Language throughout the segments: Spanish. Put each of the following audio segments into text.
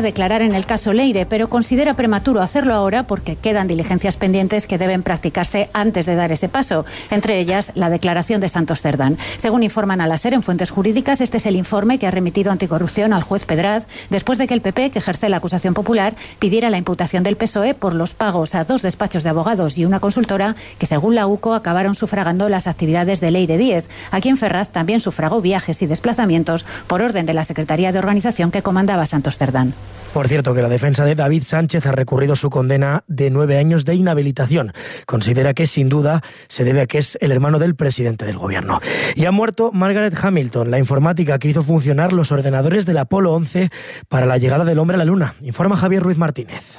a declarar en el caso Leire, pero considera prematuro hacerlo ahora porque quedan diligencias pendientes que deben practicarse antes de dar ese paso, entre ellas la declaración de Santos Cerdán. Según informan a la SER en fuentes jurídicas, este es el informe que ha remitido Anticorrupción al juez Pedraz después de que el PP, que ejerce la acusación popular, pidiera la imputación del PSOE por los pagos a 2 despachos de abogados y una consultora que, según la UCO, acabaron sufragando las actividades de Leire Díez, a quien Ferraz también sufragó viajes y desplazamientos por orden de la Secretaría de Organización que comandaba Santos Cerdán. Por cierto, que la defensa de David Sánchez ha recurrido su condena de 9 años de inhabilitación. Considera que, sin duda, se debe a que es el hermano del presidente del gobierno. Y ha muerto Margaret Hamilton, la informática que hizo funcionar los ordenadores del Apolo 11 para la llegada del hombre a la Luna. Informa Javier Ruiz Martínez.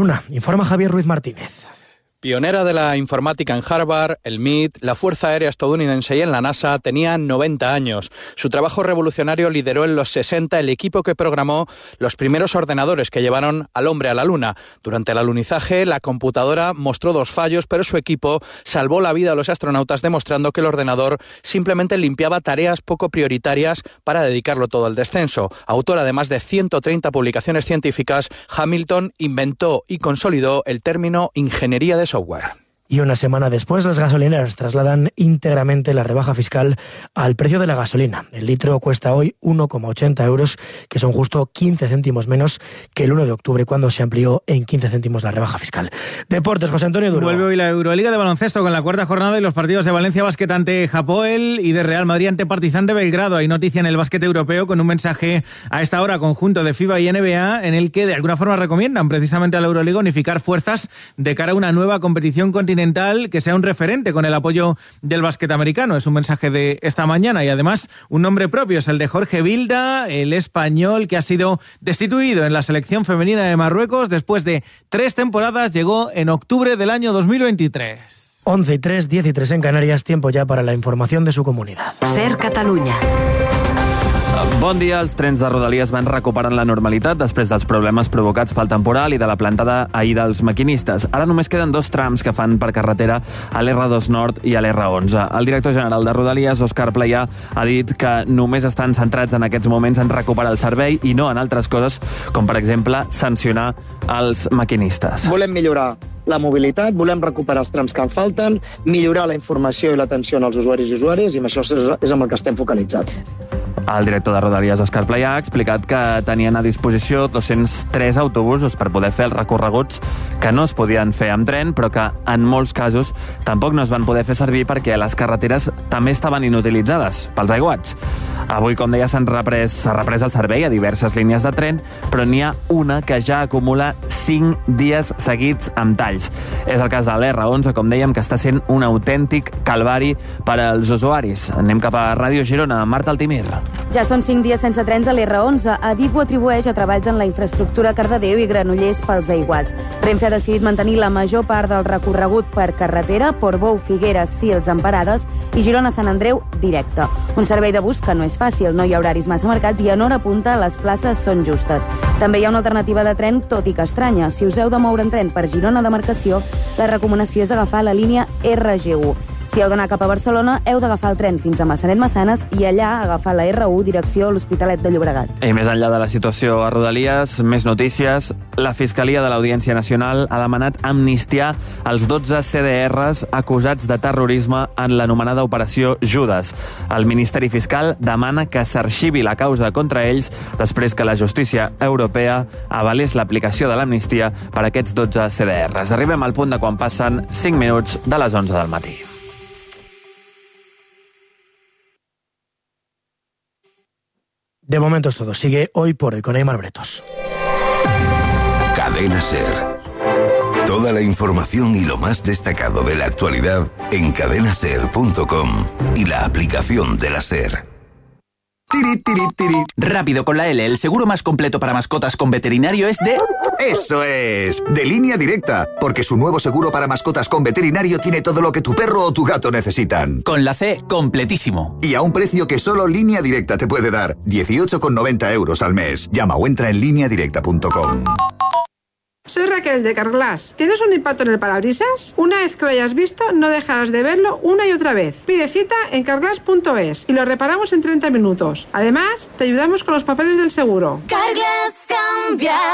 Pionera de la informática en Harvard, el MIT, la Fuerza Aérea Estadounidense y en la NASA, tenía 90 años. Su trabajo revolucionario lideró en los 60 el equipo que programó los primeros ordenadores que llevaron al hombre a la Luna. Durante el alunizaje, la computadora mostró 2 fallos, pero su equipo salvó la vida a los astronautas demostrando que el ordenador simplemente limpiaba tareas poco prioritarias para dedicarlo todo al descenso. Autora de más de 130 publicaciones científicas, Hamilton inventó y consolidó el término ingeniería de software. Y una semana después, las gasolineras trasladan íntegramente la rebaja fiscal al precio de la gasolina. El litro cuesta hoy 1,80 euros, que son justo 15 céntimos menos que el 1 de octubre, cuando se amplió en 15 céntimos la rebaja fiscal. Deportes, José Antonio Duro. Vuelve hoy la Euroliga de baloncesto con la 4ª jornada y los partidos de Valencia Basket ante Hapoel y de Real Madrid ante Partizan de Belgrado. Hay noticia en el básquet europeo con un mensaje a esta hora conjunto de FIBA y NBA en el que de alguna forma recomiendan precisamente a la Euroliga unificar fuerzas de cara a una nueva competición continental que sea un referente con el apoyo del básquet americano. Es un mensaje de esta mañana y además un nombre propio, es el de Jorge Vilda, el español que ha sido destituido en la selección femenina de Marruecos después de 3 temporadas. Llegó en octubre del año 2023. 11:03, 10:03 en Canarias, tiempo ya para la información de su comunidad. SER Catalunya. Bon dia. Els trens de Rodalies van recuperant la normalitat després dels problemes provocats pel temporal i de la plantada ahir dels maquinistes. Ara només queden 2 trams que fan per carretera a l'R2 Nord i a l'R11. El director general de Rodalies, Òscar Playà, ha dit que només estan centrats en aquests moments en recuperar el servei i no en altres coses, com per exemple sancionar els maquinistes. Volem millorar la mobilitat, volem recuperar els trams que en falten, millorar la informació i l'atenció als usuaris i usuàries, i amb això és amb el que estem focalitzats. El director de Rodalies, Òscar Playà, ha explicat que tenien a disposició 203 autobusos per poder fer els recorreguts que no es podien fer amb tren, però que en molts casos tampoc no es van poder fer servir perquè les carreteres també estaven inutilitzades pels aiguats. Avui, com deia, s'ha reprès el servei a diverses línies de tren, però n'hi ha una que ja acumula 5 dies seguits amb talls. És el cas de l'R11, com dèiem, que està sent un autèntic calvari per als usuaris. Anem cap a Ràdio Girona. Marta Altimir. Ja són 5 dies sense trens a l'R11. Adif ho atribueix a treballs en la infraestructura Cardedeu i Granollers pels aiguats. Renfe ha decidit mantenir la major part del recorregut per carretera, Portbou, Figueres, Sils, Emparades i Girona-Sant Andreu directe. Un servei de bus que no és fàcil, no hi ha horaris massa marcats i en hora punta les places són justes. També hi ha una alternativa de tren, tot i que estranya. Si us heu de moure en tren per Girona demarcació, la recomanació és agafar la línia RG1. Si heu d'anar cap a Barcelona, heu d'agafar el tren fins a Massanet-Massanes i allà agafar la R1 direcció a l'Hospitalet de Llobregat. I més enllà de la situació a Rodalies, més notícies. La Fiscalia de l'Audiència Nacional ha demanat amnistiar els 12 CDRs acusats de terrorisme en l'anomenada Operació Judes. El Ministeri Fiscal demana que s'arxivi la causa contra ells després que la justícia europea avalés l'aplicació de l'amnistia per a aquests 12 CDRs. Arribem al punt de quan passen 5 minuts de les 11 del matí. De momento es todo. Sigue Hoy por Hoy con Aimar Bretos. Cadena SER. Toda la información y lo más destacado de la actualidad en cadenaser.com y la aplicación de la SER. Rápido con la L, el seguro más completo para mascotas con veterinario es de... ¡Eso es! De Línea Directa, porque su nuevo seguro para mascotas con veterinario tiene todo lo que tu perro o tu gato necesitan. Con la C, completísimo. Y a un precio que solo Línea Directa te puede dar, 18,90 euros al mes. Llama o entra en lineadirecta.com. Soy Raquel de Carglass. ¿Tienes un impacto en el parabrisas? Una vez que lo hayas visto, no dejarás de verlo una y otra vez. Pide cita en carglass.es y lo reparamos en 30 minutos. Además, te ayudamos con los papeles del seguro. Carglass cambia.